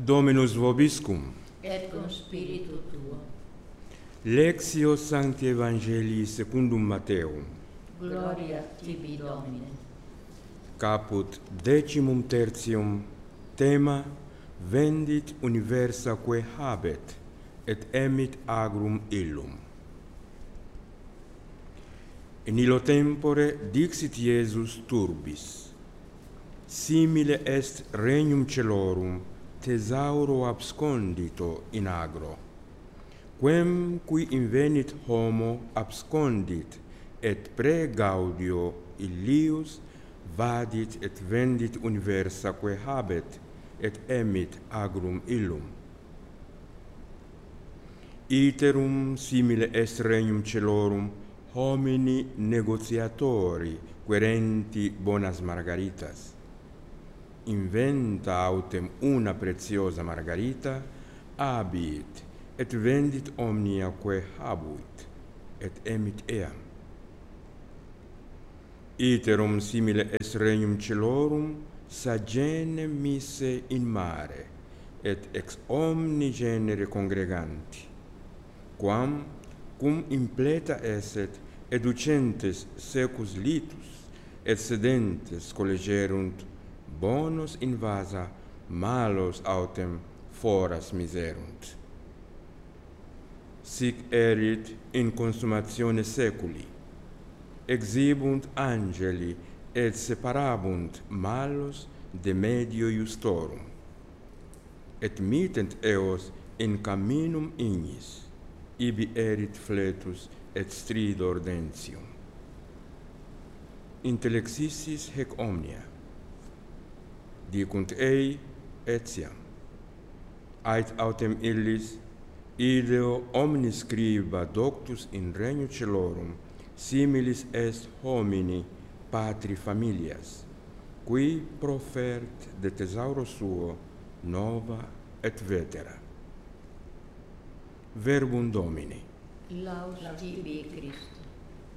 Dominus vobiscum. Et cum spiritu tuo. Lectio Sancti Evangelii secundum Matteum. Gloria tibi, Domine. Caput 13, tema vendit universaque habet, et emit agrum illum. In illo tempore dixit Iesus turbis: simile est regnum celorum thesauro abscondito in agro, quem qui invenit homo abscondit, et pre gaudio illius vadit et vendit universaque habet, et emit agrum illum. Iterum simile est regnum celorum homini negotiatori querenti bonas margaritas. Inventa autem una preziosa margarita, abit, et vendit omnia quae habuit, et emit eam. Iterum simile est regnum celorum sagene mise in mare, et ex omni genere congreganti, quam cum impleta esset educentes secus litus, et sedentes collegerunt bonos in vasa, malos autem foras miserunt. Sic erit in consumatione seculi. Exibunt angeli et separabunt malos de medio iustorum, et mittent eos in caminum ignis, ibi erit fletus et stridor dentium. Intellexissis hec omnia. Dicunt ei etiam. Ait autem illis ideo omni scriba doctus in regno celorum similis est homini patri familias, qui profert de thesauro suo nova et vetera. Verbum Domini. Laus tibi, Christus.